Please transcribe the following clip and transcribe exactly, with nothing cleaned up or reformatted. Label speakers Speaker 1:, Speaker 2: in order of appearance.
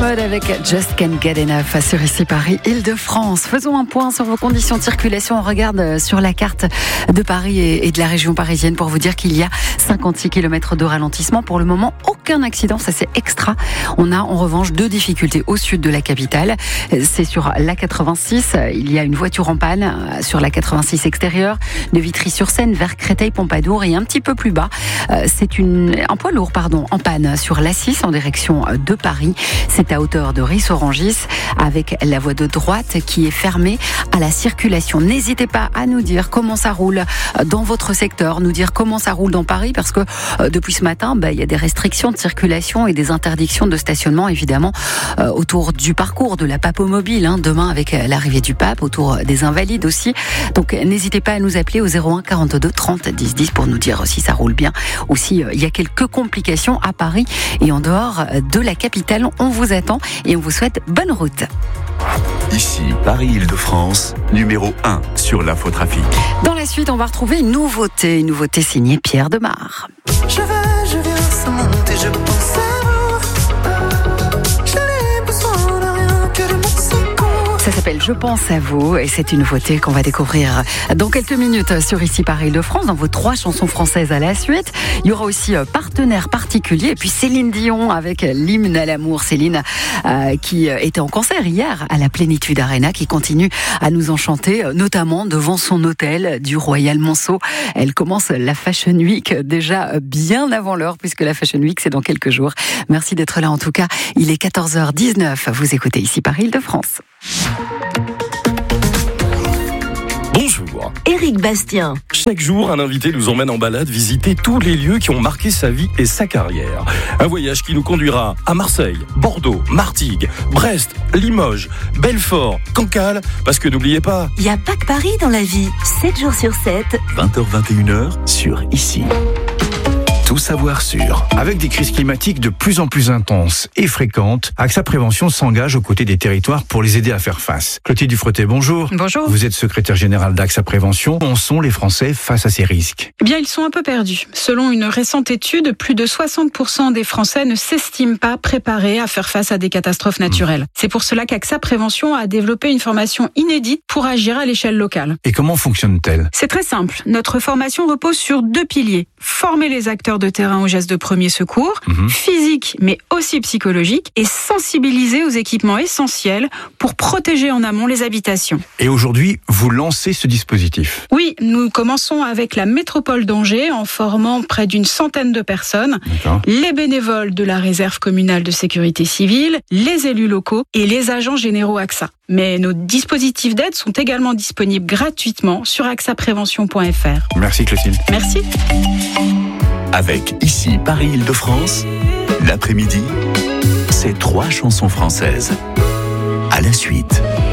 Speaker 1: Mode avec Just Can't Get Enough sur ici Paris, Île-de-France. Faisons un point sur vos conditions de circulation. On regarde sur la carte de Paris et de la région parisienne pour vous dire qu'il y a cinquante-six kilomètres de ralentissement. Pour le moment, aucun accident, ça c'est extra. On a en revanche deux difficultés au sud de la capitale. C'est sur l'A quatre-vingt-six, il y a une voiture en panne sur l'A quatre-vingt-six extérieure de Vitry-sur-Seine vers Créteil-Pompadour et un petit peu plus bas. C'est une, un poids lourd pardon, en panne sur l'A six en direction de Paris. C'est à hauteur de Ris-Orangis avec la voie de droite qui est fermée à la circulation. N'hésitez pas à nous dire comment ça roule dans votre secteur, nous dire comment ça roule dans Paris parce que euh, depuis ce matin, bah, il y a des restrictions de circulation et des interdictions de stationnement évidemment euh, autour du parcours de la Papomobile, hein, demain avec l'arrivée du pape, autour des Invalides aussi. Donc n'hésitez pas à nous appeler au zéro un quarante-deux trente dix dix pour nous dire si ça roule bien ou si euh, il y a quelques complications à Paris et en dehors de la capitale. On vous attend et on vous souhaite bonne route.
Speaker 2: Ici, Paris-Île-de-France, numéro un sur l'infotrafic.
Speaker 1: Dans la suite, on va retrouver une nouveauté, une nouveauté signée Pierre Demar.
Speaker 3: Je vais, je viens sans monter, je pense à vous. Je n'ai besoin de rien que de mon secours.
Speaker 1: Ça s'appelle Je pense à vous et c'est une nouveauté qu'on va découvrir dans quelques minutes sur ici Paris-Île-de-France, dans vos trois chansons françaises à la suite. Il y aura aussi Partenaire particulier et puis Céline Dion avec l'hymne à l'amour. Céline euh, qui était en concert hier à la Plénitude Arena, qui continue à nous enchanter, notamment devant son hôtel du Royal Monceau. Elle commence la Fashion Week déjà bien avant l'heure puisque la Fashion Week c'est dans quelques jours. Merci d'être là en tout cas. Il est quatorze heures dix-neuf. Vous écoutez ici Paris-Île-de-France.
Speaker 4: Bonjour.
Speaker 5: Éric Bastien.
Speaker 4: Chaque jour, un invité nous emmène en balade visiter tous les lieux qui ont marqué sa vie et sa carrière. Un voyage qui nous conduira à Marseille, Bordeaux, Martigues, Brest, Limoges, Belfort, Cancale, parce que n'oubliez pas...
Speaker 5: Il n'y a pas que Paris dans la vie. sept jours sur sept.
Speaker 2: vingt heures vingt et une heures sur Ici. Tout savoir sur.
Speaker 6: Avec des crises climatiques de plus en plus intenses et fréquentes, AXA Prévention s'engage aux côtés des territoires pour les aider à faire face. Clotilde Dufretet, bonjour.
Speaker 7: Bonjour.
Speaker 6: Vous êtes secrétaire générale d'AXA Prévention. Où en sont les Français face à ces risques ?
Speaker 7: Eh bien, ils sont un peu perdus. Selon une récente étude, plus de soixante pour cent des Français ne s'estiment pas préparés à faire face à des catastrophes naturelles. Mmh. C'est pour cela qu'AXA Prévention a développé une formation inédite pour agir à l'échelle locale.
Speaker 6: Et comment fonctionne-t-elle ?
Speaker 7: C'est très simple. Notre formation repose sur deux piliers. Former les acteurs de terrain aux gestes de premier secours, mmh. physique mais aussi psychologique, et sensibiliser aux équipements essentiels pour protéger en amont les habitations.
Speaker 6: Et aujourd'hui, vous lancez ce dispositif ?
Speaker 7: Oui, nous commençons avec la métropole d'Angers en formant près d'une centaine de personnes, D'accord. les bénévoles de la réserve communale de sécurité civile, les élus locaux et les agents généraux AXA. Mais nos dispositifs d'aide sont également disponibles gratuitement sur axa prévention point f r.
Speaker 6: Merci Clotilde.
Speaker 7: Merci.
Speaker 2: Avec Ici Paris-Île-de-France, l'après-midi, c'est trois chansons françaises. À la suite.